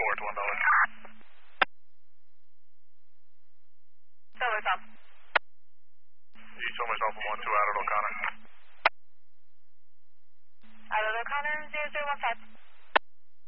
report to $1. Silver Tom. You told myself I'm 1-2 out at O'Connor. Out at O'Connor, 0015.